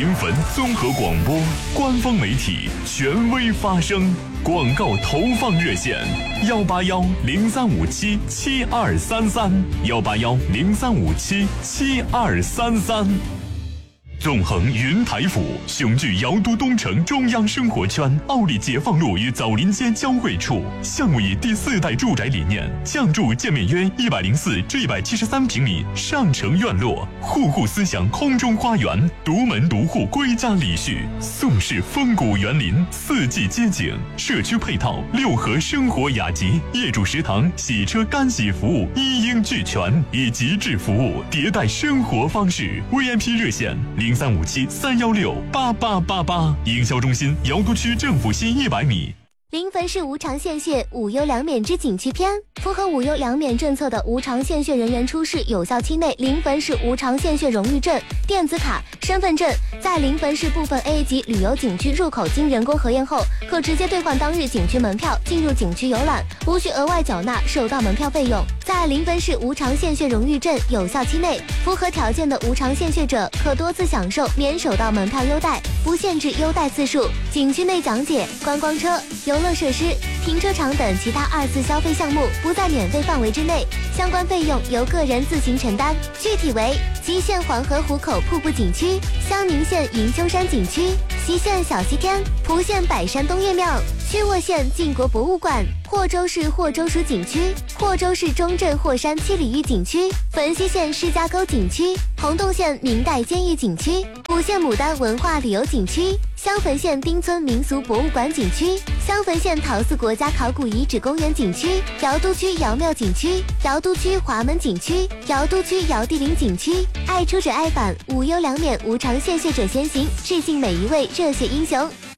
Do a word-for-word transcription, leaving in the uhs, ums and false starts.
临汾综合广播官方媒体，权威发声。广告投放热线：幺八幺零三五七七二三三，幺八幺零三五七七二三三。纵横云台府，雄踞瑶都东城中央生活圈，奥利解放路与枣林街交汇处。项目以第四代住宅理念，降筑建面约一百零四至一百七十三平米上城院落，户户思想空中花园，独门独户归家礼序，宋式风骨园林，四季街景，社区配套六合生活雅集，业主食堂、洗车干洗服务一应俱全，以极致服务迭代生活方式。V I P 热线零三五七三幺六八八八八，营销中心瑶都区政府西一百米。 临汾市无偿献血无忧两免之景区篇，符合无忧两免政策的无偿献血人员出示有效期内临汾市无偿献血荣誉证、电子卡、身份证，在临汾市部分 A 级旅游景区入口经人工核验后，可直接兑换当日景区门票进入景区游览，无需额外缴纳首道门票费用。在临汾市无偿献血荣誉证有效期内，符合条件的无偿献血者可多次享受免首道门票优待，不限制优待次数。景区内讲解、观光车、游乐设施、停车场等其他二次消费项目不在免费范围之内，相关费用由个人自行承担。具体为：吉县黄河湖口瀑布景区、襄宁县云丘山景区、隰县小西天、蒲县百山东岳庙、曲沃县晋国博物馆、霍州市霍州属景区、霍州市中镇霍山七里峪景区、汾西县释迦沟景区、洪洞县明代监狱景区、武县牡丹文化旅游景区、襄汾县丁村民俗博物馆景区、襄汾县陶寺国家考古遗址公园景区、瑶都区瑶庙景区、瑶都区华门景区、瑶都区瑶地陵景区。爱出者爱返，无忧两免无偿献血者先行，致敬每一位热血英雄。